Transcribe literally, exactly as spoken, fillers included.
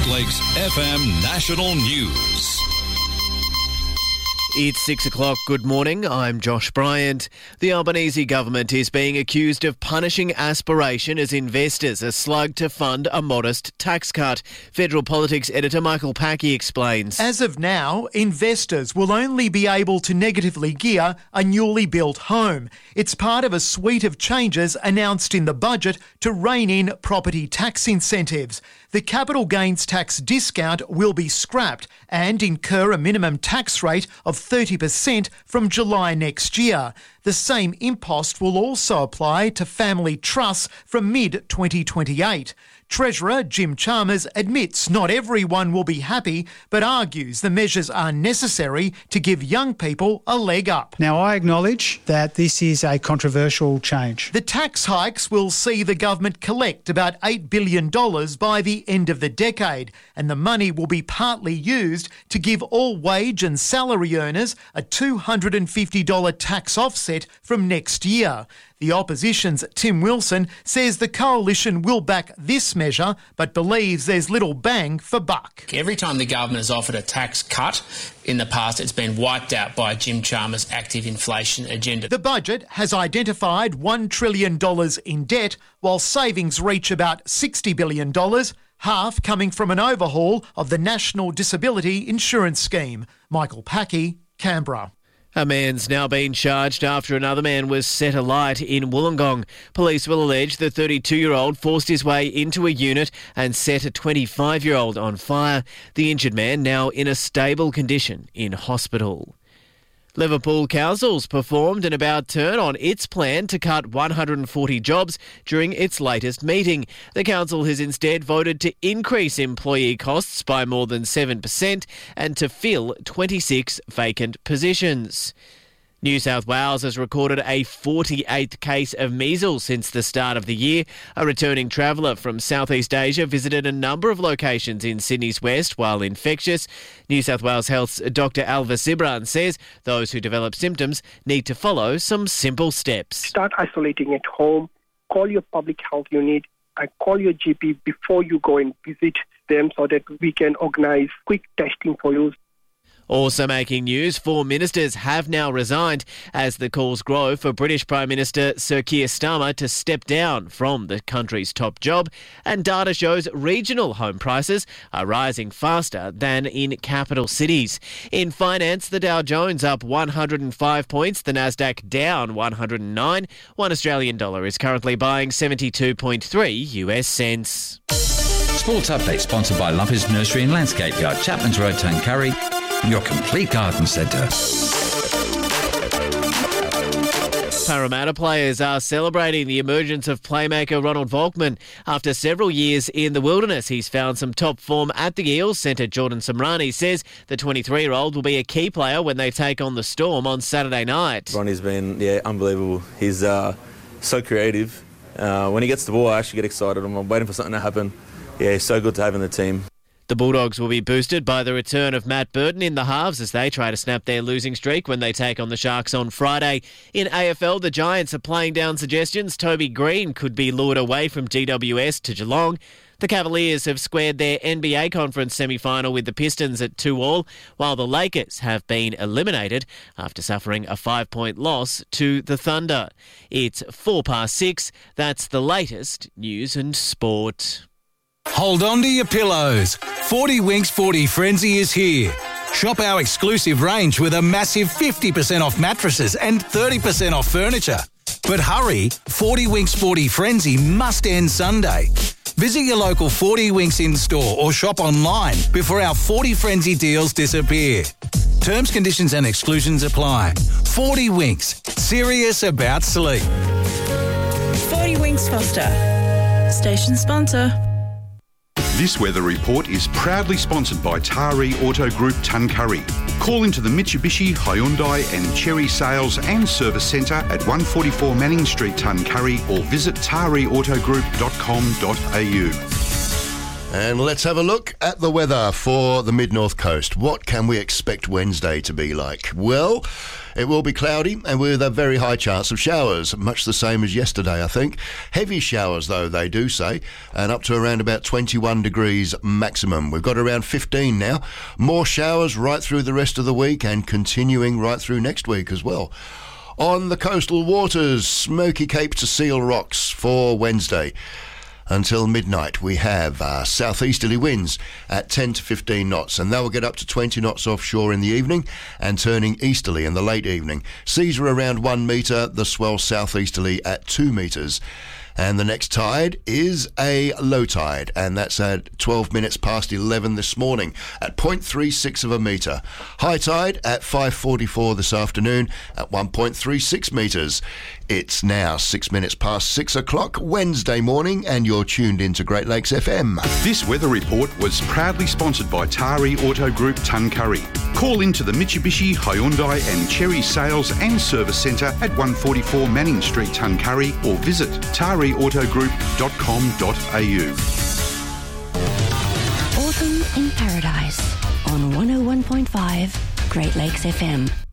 Great Lakes F M National News. It's six o'clock. Good morning. I'm Josh Bryant. The Albanese government is being accused of punishing aspiration as investors are slugged to fund a modest tax cut. Federal Politics editor Michael Packey explains. As of now, investors will only be able to negatively gear a newly built home. It's part of a suite of changes announced in the budget to rein in property tax incentives. The capital gains tax discount will be scrapped and incur a minimum tax rate of thirty percent from July next year. The same impost will also apply to family trusts from mid twenty twenty-eight. Treasurer Jim Chalmers admits not everyone will be happy, but argues the measures are necessary to give young people a leg up. Now, I acknowledge that this is a controversial change. The tax hikes will see the government collect about eight billion dollars by the end of the decade, and the money will be partly used to give all wage and salary earners a two hundred fifty dollars tax offset from next year. The opposition's Tim Wilson says the coalition will back this measure, but believes there's little bang for buck. Every time the government has offered a tax cut in the past, it's been wiped out by Jim Chalmers' active inflation agenda. The budget has identified one trillion dollars in debt, while savings reach about sixty billion dollars, half coming from an overhaul of the National Disability Insurance Scheme. Michael Packey, Canberra. A man's now been charged after another man was set alight in Wollongong. Police will allege the thirty-two-year-old forced his way into a unit and set a twenty-five-year-old on fire. The injured man now in a stable condition in hospital. Liverpool Council's performed an about-turn on its plan to cut one hundred forty jobs during its latest meeting. The council has instead voted to increase employee costs by more than seven percent and to fill twenty-six vacant positions. New South Wales has recorded a forty-eighth case of measles since the start of the year. A returning traveller from Southeast Asia visited a number of locations in Sydney's west while infectious. New South Wales Health's Doctor Alva Sibran says those who develop symptoms need to follow some simple steps. Start isolating at home, call your public health unit, and call your G P before you go and visit them so that we can organise quick testing for you. Also making news, four ministers have now resigned as the calls grow for British Prime Minister Sir Keir Starmer to step down from the country's top job, and data shows regional home prices are rising faster than in capital cities. In finance, the Dow Jones up one hundred five points, the Nasdaq down one hundred nine. One Australian dollar is currently buying seventy-two point three U S cents. Sports Update sponsored by Lumpers Nursery and Landscape Yard, Chapman's Road, Tuncurry. Your complete garden centre. Parramatta players are celebrating the emergence of playmaker Ronald Volkman. After several years in the wilderness, he's found some top form at the Eels. Centre Jordan Samrani says the twenty-three-year-old will be a key player when they take on the Storm on Saturday night. Ronnie's been, yeah, unbelievable. He's uh, so creative. Uh, when he gets the ball, I actually get excited. I'm waiting for something to happen. Yeah, he's so good to have in the team. The Bulldogs will be boosted by the return of Matt Burton in the halves as they try to snap their losing streak when they take on the Sharks on Friday. In A F L, the Giants are playing down suggestions Toby Green could be lured away from G W S to Geelong. The Cavaliers have squared their N B A conference semi-final with the Pistons at two all, while the Lakers have been eliminated after suffering a five-point loss to the Thunder. It's four past six. That's the latest news and sport. Hold on to your pillows. forty Winks forty Frenzy is here. Shop our exclusive range with a massive fifty percent off mattresses and thirty percent off furniture. But hurry, forty Winks forty Frenzy must end Sunday. Visit your local forty Winks in-store or shop online before our forty Frenzy deals disappear. Terms, conditions and exclusions apply. forty Winks, serious about sleep. forty Winks Foster, station sponsor. This weather report is proudly sponsored by Taree Auto Group Tuncurry. Call into the Mitsubishi, Hyundai and Chery Sales and Service Centre at one forty-four Manning Street, Tuncurry, or visit taree auto group dot com dot a u. And let's have a look at the weather for the Mid-North Coast. What can we expect Wednesday to be like? Well, It will be cloudy and with a very high chance of showers, much the same as yesterday, I think. Heavy showers, though, they do say, and up to around about twenty-one degrees maximum. We've got around fifteen now. More showers right through the rest of the week and continuing right through next week as well. On the coastal waters, Smoky Cape to Seal Rocks for Wednesday. Until midnight, we have uh, southeasterly winds at ten to fifteen knots, and they will get up to twenty knots offshore in the evening and turning easterly in the late evening. Seas are around one metre, the swell southeasterly at two metres. And the next tide is a low tide, and that's at twelve minutes past eleven this morning at zero point three six of a metre. High tide at five forty-four this afternoon at one point three six metres. It's now six minutes past six o'clock Wednesday morning, and you're tuned into Great Lakes F M. This weather report was proudly sponsored by Tari Auto Group Tuncurry. Call into the Mitsubishi, Hyundai and Cherry Sales and Service Centre at one forty-four Manning Street, Tuncurry, or visit tari auto group dot com dot a u. Autumn in Paradise on one oh one point five Great Lakes F M.